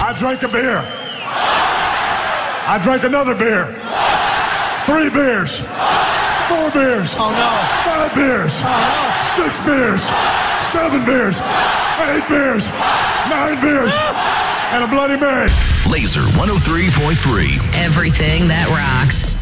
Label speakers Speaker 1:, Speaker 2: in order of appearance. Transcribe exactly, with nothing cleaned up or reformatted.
Speaker 1: I drank a beer. I drank another beer. Three beers. Four beers.
Speaker 2: Oh, no.
Speaker 1: Five beers.
Speaker 2: Oh, no.
Speaker 1: Six beers. Seven beers. Eight beers. Nine beers. And a Bloody Mary.
Speaker 3: Laser one oh three point three.
Speaker 4: Everything that rocks.